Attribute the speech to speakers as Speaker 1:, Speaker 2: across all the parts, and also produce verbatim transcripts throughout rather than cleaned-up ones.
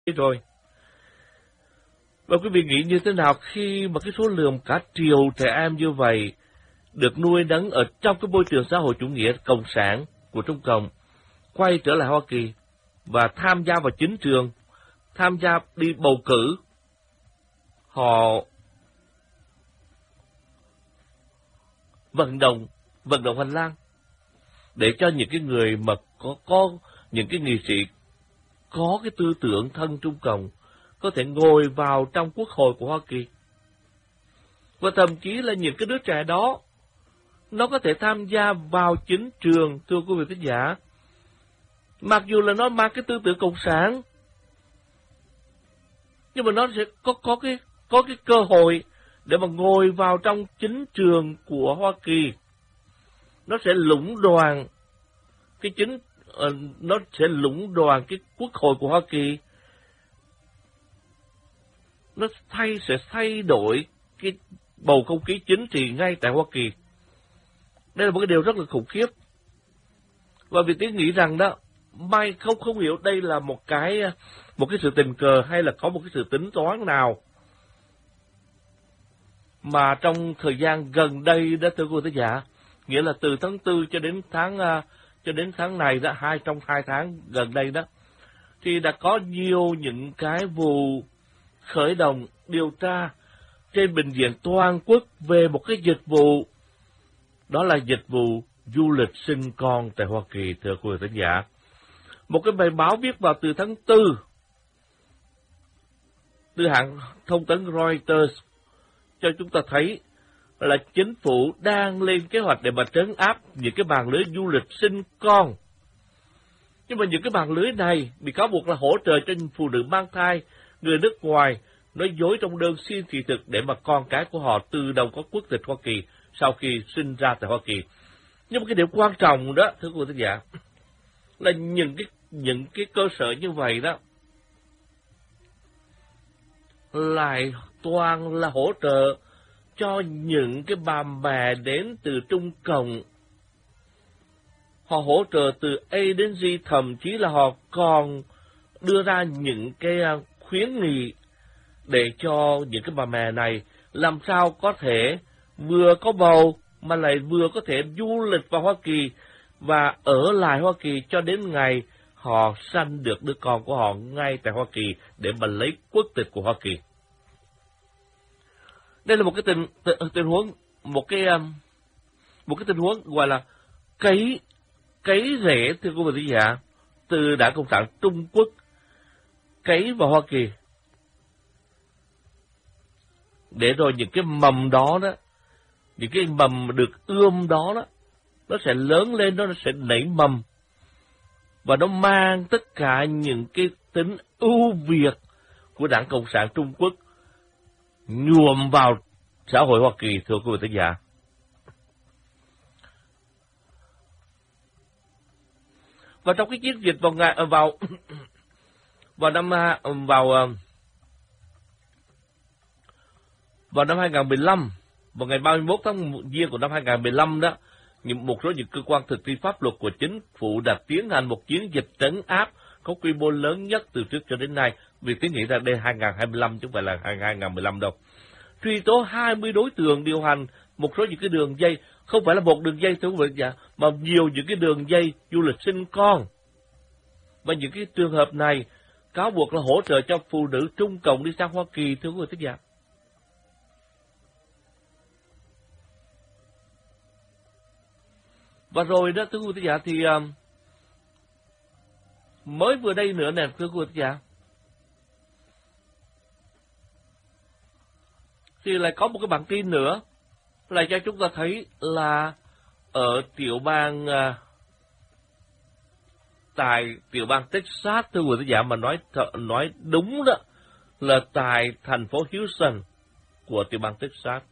Speaker 1: rồi. Và quý vị nghĩ như thế nào khi mà cái số lượng cả triệu trẻ em như vậy được nuôi nấng ở trong cái môi trường xã hội chủ nghĩa cộng sản của Trung Cộng, quay trở lại Hoa Kỳ và tham gia vào chính trường, tham gia đi bầu cử, họ vận động, vận động hành lang để cho những cái người mà có, có những cái nghị sĩ có cái tư tưởng thân Trung Cộng có thể ngồi vào trong quốc hội của Hoa Kỳ. Và thậm chí là những cái đứa trẻ đó, nó có thể tham gia vào chính trường, thưa quý vị khán giả. Mặc dù là nó mang cái tư tưởng cộng sản, nhưng mà nó sẽ có, có, cái, có cái cơ hội để mà ngồi vào trong chính trường của Hoa Kỳ. Nó sẽ lũng đoàn cái chính, uh, nó sẽ lũng đoàn cái quốc hội của Hoa Kỳ. Nó thay sẽ thay đổi cái bầu không khí chính trị ngay tại Hoa Kỳ. Đây là một cái điều rất là khủng khiếp. Và vì tiếng nghĩ rằng đó, may không không hiểu đây là một cái một cái sự tình cờ hay là có một cái sự tính toán nào mà trong thời gian gần đây đó, thưa quý vị giả, nghĩa là từ tháng tư cho đến tháng uh, cho đến tháng này đó, hai trong hai tháng gần đây đó, thì đã có nhiều những cái vụ khởi động điều tra trên bình diện toàn quốc về một cái dịch vụ, đó là dịch vụ du lịch sinh con tại Hoa Kỳ, thưa quý vị khán giả. Một cái bài báo viết vào từ tháng tư từ hãng thông tấn Reuters cho chúng ta thấy là chính phủ đang lên kế hoạch để mà trấn áp những cái mạng lưới du lịch sinh con. Nhưng mà những cái mạng lưới này bị cáo buộc là hỗ trợ cho phụ nữ mang thai, người nước ngoài, nói dối trong đơn xin thị thực để mà con cái của họ tự động có quốc tịch Hoa Kỳ sau khi sinh ra tại Hoa Kỳ. Nhưng mà cái điểm quan trọng đó, thưa quý vị khán giả, là những cái những cái cơ sở như vậy đó lại toàn là hỗ trợ cho những cái bà mẹ đến từ Trung Cộng. Họ hỗ trợ từ A đến Z, thậm chí là họ còn đưa ra những cái khuyến nghị để cho những cái bà mẹ này làm sao có thể vừa có bầu mà lại vừa có thể du lịch vào Hoa Kỳ và ở lại Hoa Kỳ cho đến ngày họ sanh được đứa con của họ ngay tại Hoa Kỳ để mà lấy quốc tịch của Hoa Kỳ. Đây là một cái tình, tình, tình huống, một cái một cái tình huống gọi là cấy cấy rễ, thưa quý vị giả, từ Đảng Cộng sản Trung Quốc cấy vào Hoa Kỳ, để rồi những cái mầm đó đó, những cái mầm được ươm đó đó, nó sẽ lớn lên, nó sẽ nảy mầm và nó mang tất cả những cái tính ưu việt của Đảng Cộng sản Trung Quốc nhuộm vào xã hội Hoa Kỳ, thưa quý vị khán giả. Và trong cái chiến dịch vào ngày vào vào năm vào vào năm hai nghìn không trăm mười lăm, vào ngày ba mươi mốt tháng giêng của năm hai nghìn không trăm mười lăm đó, một số những cơ quan thực thi pháp luật của chính phủ đã tiến hành một chiến dịch trấn áp có quy mô lớn nhất từ trước cho đến nay. Vì tiếng nghĩ rằng đây hai nghìn không trăm hai mươi lăm chứ không phải là hai nghìn không trăm mười lăm đâu. Truy tố hai mươi đối tượng điều hành một số những cái đường dây, không phải là một đường dây thưa quý vị giả, mà nhiều những cái đường dây du lịch sinh con. Và những cái trường hợp này cáo buộc là hỗ trợ cho phụ nữ Trung Cộng đi sang Hoa Kỳ, thưa quý vị giả. Và rồi đó, thưa quý vị giả, thì uh, mới vừa đây nữa nè, thưa quý vị giả, thì lại có một cái bản tin nữa lại cho chúng ta thấy là ở tiểu bang uh, tại tiểu bang Texas, thưa quý vị giả, mà nói nói đúng đó là tại thành phố Houston của tiểu bang Texas.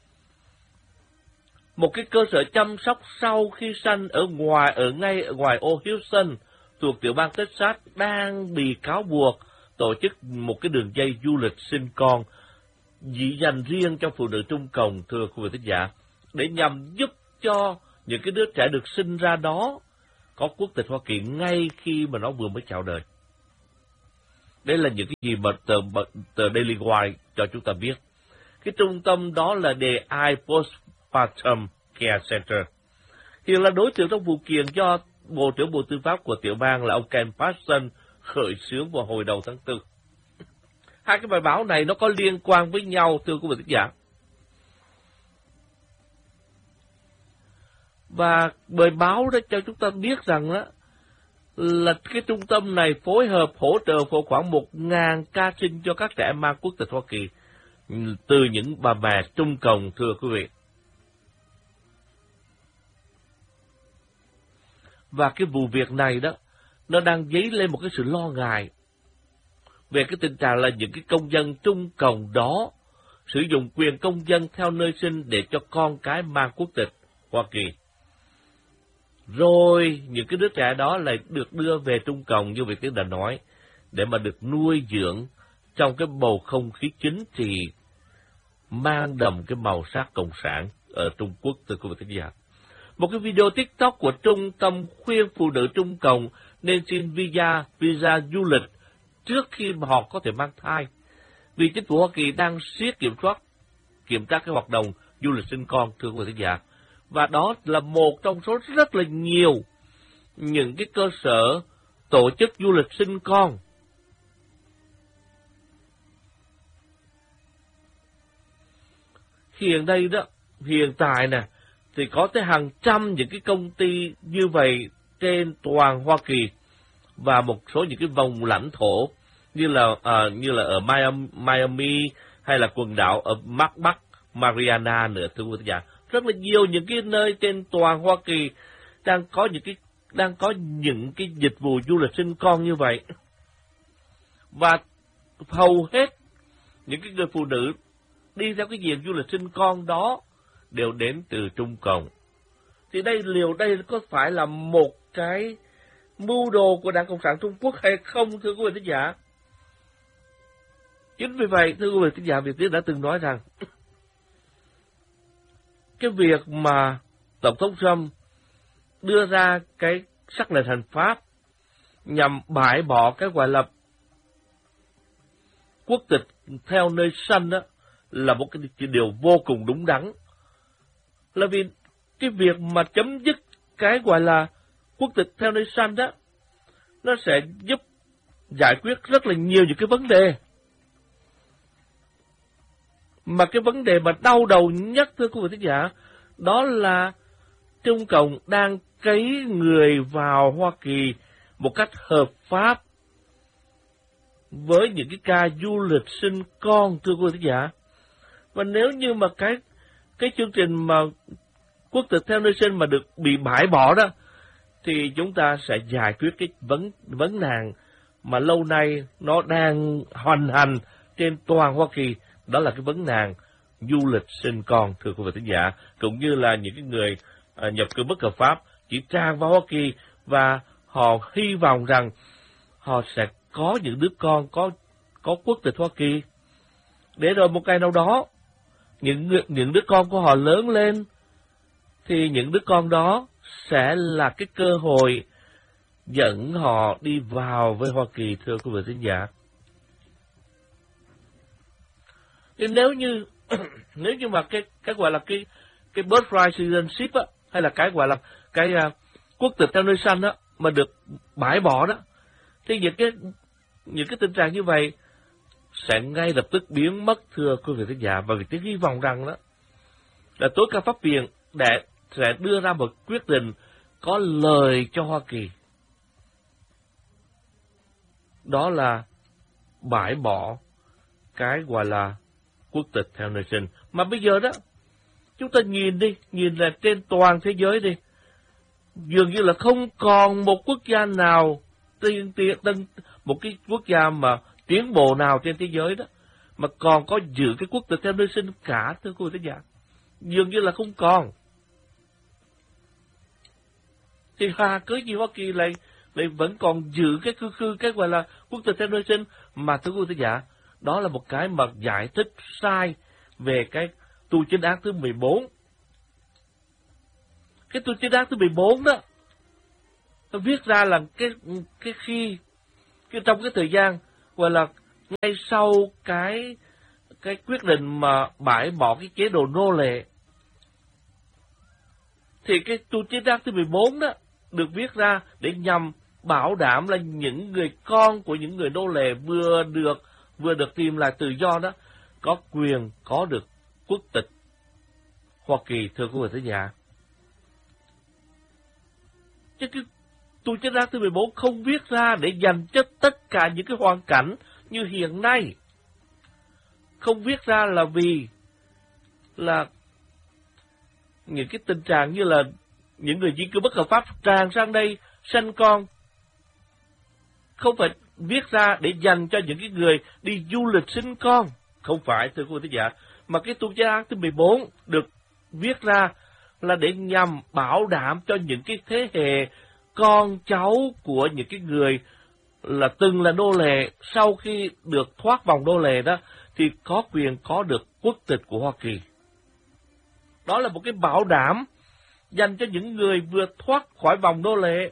Speaker 1: Một cái cơ sở chăm sóc sau khi sanh ở ngoài ở ngay ở ngoài ô Houston thuộc tiểu bang Texas đang bị cáo buộc tổ chức một cái đường dây du lịch sinh con chỉ dành riêng cho phụ nữ Trung Cộng, thưa quý vị thính giả, để nhằm giúp cho những cái đứa trẻ được sinh ra đó có quốc tịch Hoa Kỳ ngay khi mà nó vừa mới chào đời. Đây là những cái gì mà tờ, tờ Daily Wire cho chúng ta biết. Cái trung tâm đó là The I Postpartum Care Center. Hiện là đối tượng trong vụ kiện do Bộ trưởng Bộ Tư pháp của tiểu bang là ông Ken Paxton khởi xướng vào hồi đầu tháng tư. Hai cái bài báo này nó có liên quan với nhau, thưa quý vị thính giả. Và bài báo đó cho chúng ta biết rằng đó, là cái trung tâm này phối hợp hỗ trợ vào khoảng một ngàn ca sinh cho các trẻ mang quốc tịch Hoa Kỳ từ những bà mẹ Trung Cộng, thưa quý vị. Và cái vụ việc này đó, nó đang dấy lên một cái sự lo ngại về cái tình trạng là những cái công dân Trung Cộng đó sử dụng quyền công dân theo nơi sinh để cho con cái mang quốc tịch Hoa Kỳ. Rồi những cái đứa trẻ đó lại được đưa về Trung Cộng như Việt Tiến đã nói, để mà được nuôi dưỡng trong cái bầu không khí chính trị mang đậm cái màu sắc cộng sản ở Trung Quốc, thưa quý vị thính giả. Một cái video TikTok của Trung tâm khuyên phụ nữ Trung Cộng nên xin visa, visa du lịch trước khi mà họ có thể mang thai. Vì chính phủ Hoa Kỳ đang siết kiểm soát, kiểm tra cái hoạt động du lịch sinh con, thưa quý vị thính giả. Và đó là một trong số rất là nhiều những cái cơ sở tổ chức du lịch sinh con. Hiện đây đó, hiện tại nè, thì có tới hàng trăm những cái công ty như vậy trên toàn Hoa Kỳ và một số những cái vùng lãnh thổ như là uh, như là ở Miami, Miami hay là quần đảo ở Bắc Bắc Mariana nữa, thưa quý vị giả. Rất là nhiều những cái nơi trên toàn Hoa Kỳ đang có những cái đang có những cái dịch vụ du lịch sinh con như vậy. Và hầu hết những cái người phụ nữ đi theo cái diện du lịch sinh con đó đều đến từ Trung Cộng. Thì đây liệu đây có phải là một cái mưu đồ của Đảng Cộng sản Trung Quốc hay không, thưa quý vị thính giả? Chính vì vậy, thưa quý vị thính giả, Việt Tiến đã từng nói rằng cái việc mà Tổng thống Trump đưa ra cái sắc lệnh hành pháp nhằm bãi bỏ cái gọi là quốc tịch theo nơi sanh đó là một cái điều vô cùng đúng đắn. Là vì cái việc mà chấm dứt cái gọi là quốc tịch theo nơi sanh đó, nó sẽ giúp giải quyết rất là nhiều những cái vấn đề. Mà cái vấn đề mà đau đầu nhất, thưa quý vị thính giả, đó là Trung Cộng đang cấy người vào Hoa Kỳ một cách hợp pháp với những cái ca du lịch sinh con, thưa quý vị thính giả. Và nếu như mà cái cái chương trình mà quốc tịch theo nơi sinh mà được bị bãi bỏ đó, thì chúng ta sẽ giải quyết cái vấn vấn nạn mà lâu nay nó đang hoành hành trên toàn Hoa Kỳ, đó là cái vấn nạn du lịch sinh con, thưa quý vị thính giả, cũng như là những cái người à, nhập cư bất hợp pháp chỉ tràn vào Hoa Kỳ và họ hy vọng rằng họ sẽ có những đứa con có có quốc tịch Hoa Kỳ, để rồi một ngày nào đó những những đứa con của họ lớn lên thì những đứa con đó sẽ là cái cơ hội dẫn họ đi vào với Hoa Kỳ, thưa quý vị thính giả. Thì nếu như nếu như mà cái cái gọi là cái cái birthright citizenship á, hay là cái gọi là cái uh, quốc tịch theo nơi sanh á mà được bãi bỏ đó, thì những cái những cái tình trạng như vậy sẽ ngay lập tức biến mất, thưa quý vị thính giả. Và Việt Tiến hy vọng rằng đó là tối cao pháp viện để sẽ đưa ra một quyết định có lợi cho Hoa Kỳ, đó là bãi bỏ cái gọi là quốc tịch theo nơi sinh. Mà bây giờ đó, chúng ta nhìn đi, nhìn là trên toàn thế giới đi, dường như là không còn một quốc gia nào tiên tiến, một cái quốc gia mà tiến bộ nào trên thế giới đó mà còn có giữ cái quốc tịch theo nơi sinh cả, thưa quý vị thính giả. Dường như là không còn. Thì hà cớ gì Hoa Kỳ lại lại vẫn còn giữ cái cư cư cái gọi là quốc tịch theo nơi sinh, mà thưa quý vị thính giả, đó là một cái mà giải thích sai về cái tu chính án thứ mười bốn. Cái tu chính án thứ mười bốn đó, nó viết ra là cái cái khi cái trong cái thời gian gọi là ngay sau cái cái quyết định mà bãi bỏ cái chế độ nô lệ, thì cái tu chí tác thứ mười bốn đó được viết ra để nhằm bảo đảm là những người con của những người nô lệ vừa được vừa được tìm lại tự do đó có quyền có được quốc tịch Hoa Kỳ, thưa quý vị thính giả. Chứ cái tu chí tác thứ mười bốn không viết ra để dành cho tất cả những cái hoàn cảnh như hiện nay. Không viết ra là vì là những cái tình trạng như là những người di cư bất hợp pháp tràn sang đây sanh con. Không phải viết ra để dành cho những cái người đi du lịch sinh con. Không phải, thưa quý vị thính giả. Mà cái tu chí tác thứ mười bốn được viết ra là để nhằm bảo đảm cho những cái thế hệ con cháu của những cái người là từng là nô lệ, sau khi được thoát vòng nô lệ đó, thì có quyền có được quốc tịch của Hoa Kỳ. Đó là một cái bảo đảm dành cho những người vừa thoát khỏi vòng nô lệ.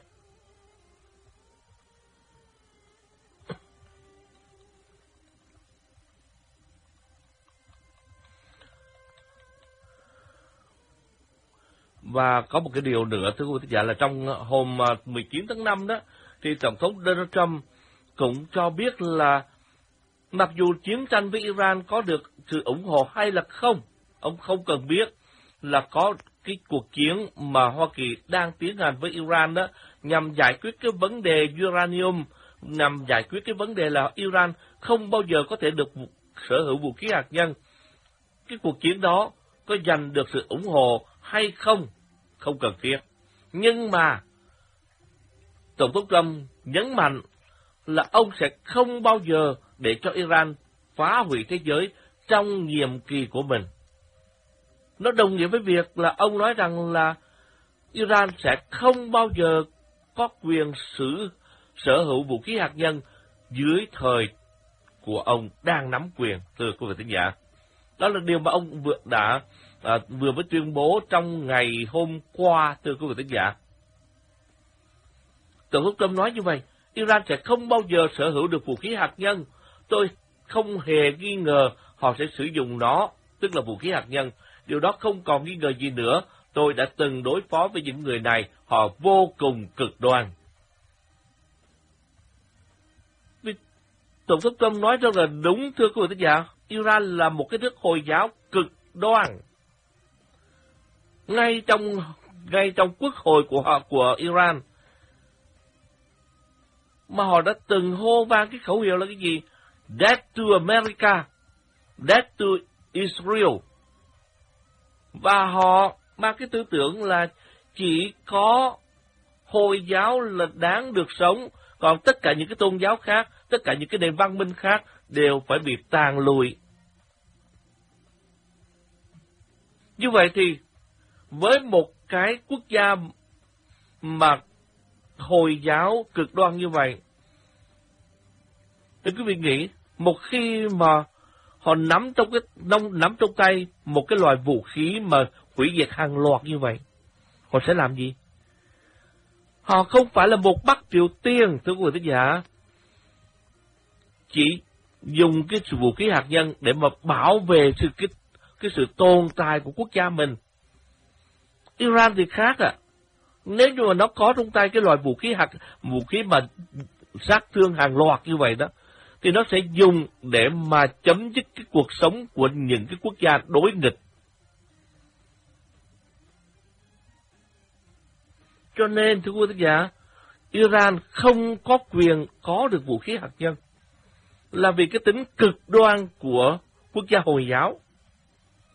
Speaker 1: Và có một cái điều nữa, thưa quý vị thính giả, là trong hôm mười chín tháng năm đó, thì Tổng thống Donald Trump cũng cho biết là mặc dù chiến tranh với Iran có được sự ủng hộ hay là không, ông không cần biết là có cái cuộc chiến mà Hoa Kỳ đang tiến hành với Iran đó nhằm giải quyết cái vấn đề uranium, nhằm giải quyết cái vấn đề là Iran không bao giờ có thể được sở hữu vũ khí hạt nhân. Cái cuộc chiến đó có giành được sự ủng hộ hay không, không cần thiết. Nhưng mà Tổng thống Trump nhấn mạnh là ông sẽ không bao giờ để cho Iran phá hủy thế giới trong nhiệm kỳ của mình. Nó đồng nghĩa với việc là ông nói rằng là Iran sẽ không bao giờ có quyền sử, sở hữu vũ khí hạt nhân dưới thời của ông đang nắm quyền, thưa quý vị thính giả. Đó là điều mà ông vừa đã à, vừa mới tuyên bố trong ngày hôm qua, thưa quý vị thính giả. Tổng thống Trump nói như vậy, Iran sẽ không bao giờ sở hữu được vũ khí hạt nhân. Tôi không hề nghi ngờ họ sẽ sử dụng nó, tức là vũ khí hạt nhân. Điều đó không còn nghi ngờ gì nữa. Tôi đã từng đối phó với những người này, họ vô cùng cực đoan. Vì Tổng thống Trump nói rất là đúng, thưa quý vị thính giả, Iran là một cái nước Hồi giáo cực đoan. Ngay trong ngay trong quốc hội của họ của Iran, mà họ đã từng hô vang cái khẩu hiệu là cái gì? Death to America, Death to Israel. Và họ mang cái tư tưởng là chỉ có Hồi giáo là đáng được sống, còn tất cả những cái tôn giáo khác, tất cả những cái nền văn minh khác đều phải bị tàn lùi. Như vậy thì với một cái quốc gia mà Hồi giáo cực đoan như vậy, thì quý vị nghĩ, một khi mà họ nắm trong cái nắm, nắm trong tay một cái loại vũ khí mà hủy diệt hàng loạt như vậy, họ sẽ làm gì? Họ không phải là một Bắc Triều Tiên, thưa quý vị thính giả, chỉ dùng cái vũ khí hạt nhân để mà bảo vệ sự cái, cái sự tồn tại của quốc gia mình. Iran thì khác ạ. À. Nếu như mà nó có trong tay cái loại vũ khí hạt, vũ khí mà sát thương hàng loạt như vậy đó, thì nó sẽ dùng để mà chấm dứt cái cuộc sống của những cái quốc gia đối nghịch. Cho nên, thưa quý vị thính giả, Iran không có quyền có được vũ khí hạt nhân, là vì cái tính cực đoan của quốc gia Hồi giáo.